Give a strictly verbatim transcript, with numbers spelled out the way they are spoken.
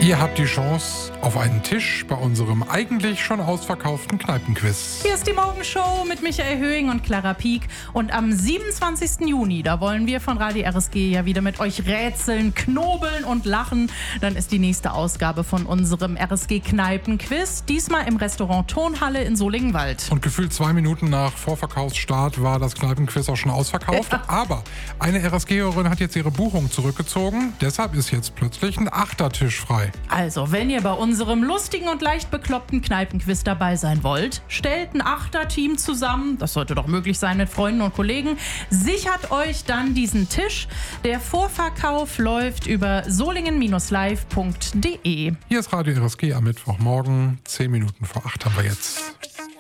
Ihr habt die Chance auf einen Tisch bei unserem eigentlich schon ausverkauften Kneipenquiz. Hier ist die Morgenshow mit Michael Höhing und Clara Pieck. Und am siebenundzwanzigsten Juni, da wollen wir von Radio R S G ja wieder mit euch rätseln, knobeln und lachen. Dann ist die nächste Ausgabe von unserem R S G-Kneipenquiz. Diesmal im Restaurant Tonhalle in Solingenwald. Und gefühlt zwei Minuten nach Vorverkaufsstart war das Kneipenquiz auch schon ausverkauft. Ja. Aber eine R S G-Hörerin hat jetzt ihre Buchung zurückgezogen. Deshalb ist jetzt plötzlich ein Achtertisch frei. Also, wenn ihr bei unserem lustigen und leicht bekloppten Kneipenquiz dabei sein wollt, stellt ein Achterteam zusammen, das sollte doch möglich sein mit Freunden und Kollegen, sichert euch dann diesen Tisch. Der Vorverkauf läuft über solingen live punkt de. Hier ist Radio R S G am Mittwochmorgen, zehn Minuten vor acht haben wir jetzt.